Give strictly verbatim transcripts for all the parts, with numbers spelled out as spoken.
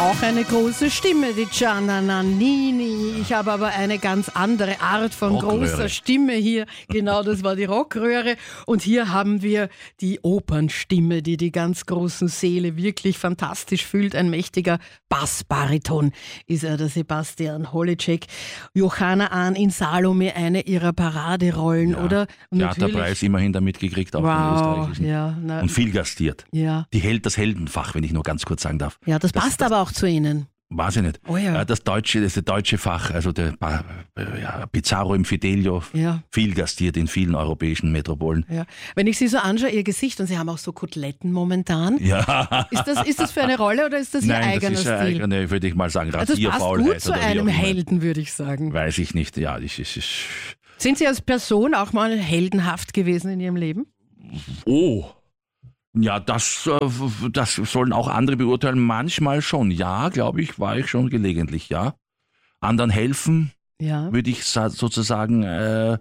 Auch eine große Stimme, die Gianna Nannini. Ich habe aber eine ganz andere Art von Rockröhre. großer Stimme hier. Genau, das war die Rockröhre. Und hier haben wir die Opernstimme, die die ganz großen Seele wirklich fantastisch füllt. Ein mächtiger Bassbariton ist er, der Sebastian Holicek. Johanna Ahn in Salome, eine ihrer Paraderollen, Ja, oder? Und Theaterpreis immerhin damit gekriegt, auch den wow, österreichischen. ja, na, Und viel gastiert. ja. Die hält das Heldenfach, wenn ich nur ganz kurz sagen darf. ja, das Das- passt das- aber auch zu Ihnen. Weiß ich nicht. Oh ja. Äh, Das deutsche, das deutsche Fach, also der Pa- äh, ja, Pizarro im Fidelio, Ja. viel gastiert in vielen europäischen Metropolen. Ja. Wenn ich Sie so anschaue, Ihr Gesicht, und Sie haben auch so Koteletten momentan. Ja. Ist das, ist das für eine Rolle oder ist das Ihr Nein, eigener das ist eine Stil? eigene, würde ich mal sagen, Also das passt Rasierfaulheit. gut zu oder wie einem auch immer. Helden, würde ich sagen. Weiß ich nicht. Ja, das ist, ist Sind Sie als Person auch mal heldenhaft gewesen in Ihrem Leben? oh. Ja, das, äh, das sollen auch andere beurteilen. Manchmal schon. Ja, glaube ich, war ich schon gelegentlich, ja. Anderen helfen, Ja. würde ich sa- sozusagen äh,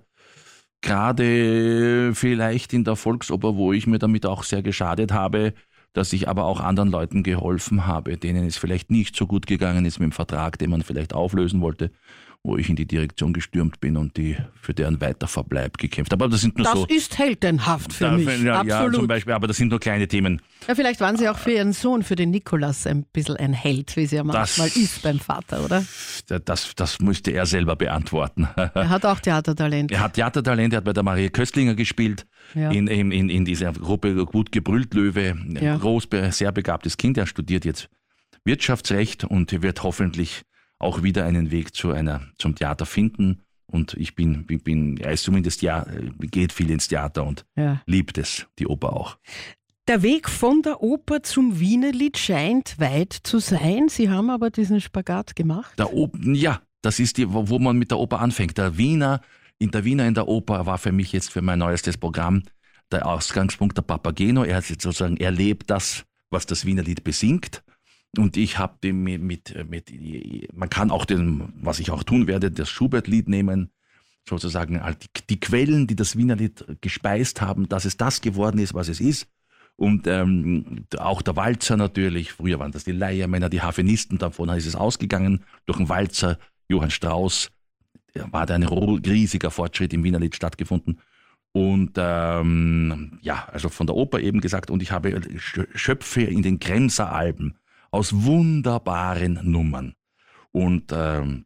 gerade vielleicht in der Volksoper, wo ich mir damit auch sehr geschadet habe, dass ich aber auch anderen Leuten geholfen habe, denen es vielleicht nicht so gut gegangen ist mit dem Vertrag, den man vielleicht auflösen wollte, wo ich in die Direktion gestürmt bin und die für deren Weiterverbleib gekämpft habe. Aber das sind nur Das so... ist heldenhaft für Da- mich. ja, ja, Absolut. zum Beispiel, aber das sind nur kleine Themen. Ja, vielleicht waren Sie auch für Ihren Sohn, für den Nikolaus, ein bisschen ein Held, wie es ja Das- manchmal ist beim Vater, oder? Das, das müsste er selber beantworten. Er hat auch Theatertalent. Er hat Theatertalent, er hat bei der Maria Köstlinger gespielt, Ja. in, in, in, in dieser Gruppe Gut gebrüllt Löwe, ein Ja. groß, sehr begabtes Kind. Er studiert jetzt Wirtschaftsrecht und wird hoffentlich auch wieder einen Weg zu einer, zum Theater finden. Und ich bin, bin, bin er ist zumindest, ja, geht viel ins Theater und Ja. liebt es, die Oper auch. Der Weg von der Oper zum Wienerlied scheint weit zu sein. Sie haben aber diesen Spagat gemacht. Der Op ja, das ist die, wo wo man mit der Oper anfängt. Der Wiener, in der Wiener in der Oper war für mich jetzt für mein neuestes Programm der Ausgangspunkt der Papageno. Er hat jetzt sozusagen erlebt das, was das Wienerlied besingt. Und ich habe dem mit, mit, mit, man kann auch den, was ich auch tun werde, das Schubert-Lied nehmen, sozusagen die, die Quellen, die das Wienerlied gespeist haben, dass es das geworden ist, was es ist. Und ähm, auch der Walzer natürlich, früher waren das die Leiermänner, die Harfenisten, davon ist es ausgegangen, durch den Walzer, Johann Strauss, war da ein riesiger Fortschritt im Wienerlied stattgefunden. Und ähm, ja, also von der Oper eben gesagt, und ich habe Schöpfe in den Kremser Alben aus wunderbaren Nummern. Und ähm,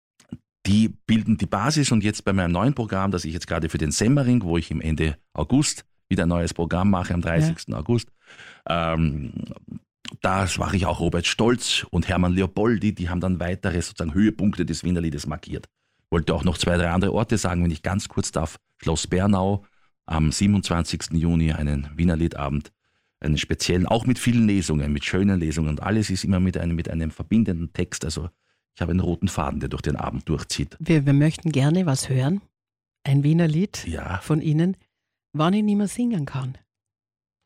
die bilden die Basis. Und jetzt bei meinem neuen Programm, das ich jetzt gerade für den Semmering, wo ich im Ende August wieder ein neues Programm mache, am dreißigsten August, ähm, da mache ich auch Robert Stolz und Hermann Leopoldi, die haben dann weitere sozusagen Höhepunkte des Wienerliedes markiert. Wollte auch noch zwei, drei andere Orte sagen, wenn ich ganz kurz darf. Schloss Bernau am siebenundzwanzigsten Juni, einen Wienerliedabend, einen speziellen, auch mit vielen Lesungen, mit schönen Lesungen. Und alles ist immer mit einem, mit einem verbindenden Text. Also ich habe einen roten Faden, der durch den Abend durchzieht. Wir, wir möchten gerne was hören. Ein Wienerlied Ja. von Ihnen, wann ich nicht mehr singen kann.